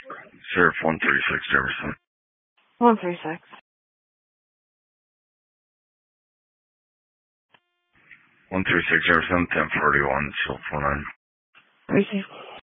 Sheriff 136 Jefferson. 136. 136 Jefferson, 1041, Shield 49. Receive.